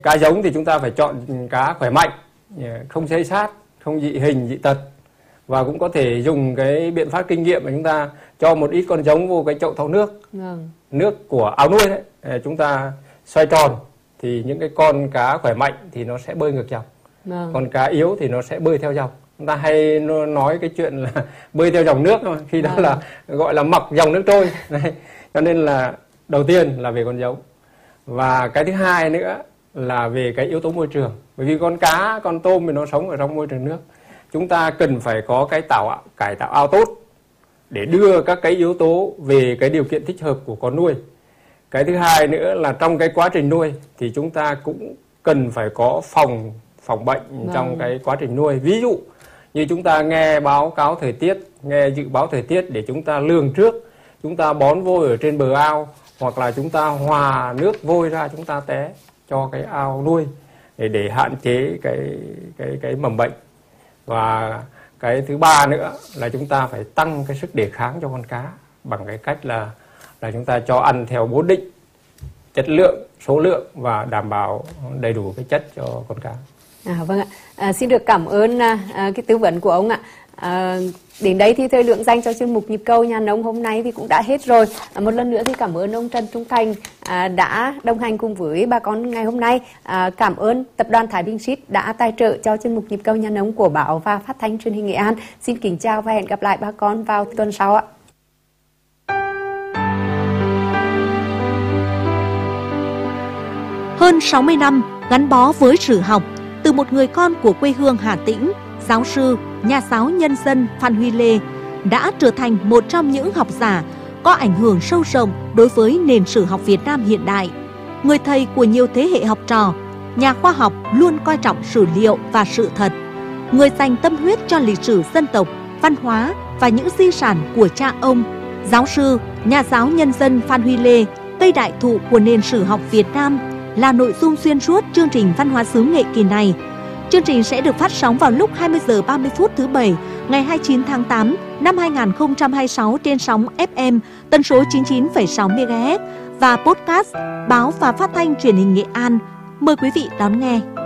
Cá giống thì chúng ta phải chọn cá khỏe mạnh, không xây xát, không dị hình, dị tật. Và cũng có thể dùng cái biện pháp kinh nghiệm mà chúng ta cho một ít con giống vô cái chậu thau nước. Nước của ao nuôi đấy, chúng ta xoay tròn thì những cái con cá khỏe mạnh thì nó sẽ bơi ngược dòng. Còn cá yếu thì nó sẽ bơi theo dòng. Chúng ta hay nói cái chuyện là bơi theo dòng nước thôi, khi đó là gọi là mặc dòng nước trôi. Cho nên là đầu tiên là về con giống. Và cái thứ hai nữa là về cái yếu tố môi trường. Bởi vì con cá, con tôm thì nó sống ở trong môi trường nước. Chúng ta cần phải có cái cải tạo ao tốt để đưa các cái yếu tố về cái điều kiện thích hợp của con nuôi. Cái thứ hai nữa là trong cái quá trình nuôi thì chúng ta cũng cần phải có phòng bệnh trong cái quá trình nuôi. Ví dụ như chúng ta nghe báo cáo thời tiết, nghe dự báo thời tiết để chúng ta lường trước, chúng ta bón vôi ở trên bờ ao, hoặc là chúng ta hòa nước vôi ra chúng ta té cho cái ao nuôi để hạn chế cái mầm bệnh. Và cái thứ ba nữa là chúng ta phải tăng cái sức đề kháng cho con cá bằng cái cách là chúng ta cho ăn theo bố định, chất lượng, số lượng và đảm bảo đầy đủ cái chất cho con cá. Vâng ạ, xin được cảm ơn cái tư vấn của ông ạ. Đến đây thì thời lượng dành cho chuyên mục Nhịp Cầu Nhà Nông hôm nay thì cũng đã hết rồi. Một lần nữa thì cảm ơn ông Trần Trung Thành đã đồng hành cùng với bà con ngày hôm nay. Cảm ơn Tập đoàn Thái Bình Seed đã tài trợ cho chuyên mục Nhịp Cầu Nhà Nông của Báo và Phát thanh Truyền hình Nghệ An. Xin kính chào và hẹn gặp lại bà con vào tuần sau ạ. Hơn 60 năm gắn bó với sử học, từ một người con của quê hương Hà Tĩnh, giáo sư, nhà giáo nhân dân Phan Huy Lê đã trở thành một trong những học giả có ảnh hưởng sâu rộng đối với nền sử học Việt Nam hiện đại. Người thầy của nhiều thế hệ học trò, nhà khoa học luôn coi trọng sử liệu và sự thật. Người dành tâm huyết cho lịch sử dân tộc, văn hóa và những di sản của cha ông. Giáo sư, nhà giáo nhân dân Phan Huy Lê, cây đại thụ của nền sử học Việt Nam là nội dung xuyên suốt chương trình Văn hóa xứ Nghệ kỳ này. Chương trình sẽ được phát sóng vào lúc 20 giờ 30 phút thứ Bảy, ngày 29 tháng 8 năm 2026 trên sóng FM tần số 99,6 MHz và podcast Báo và Phát thanh Truyền hình Nghệ An. Mời quý vị đón nghe.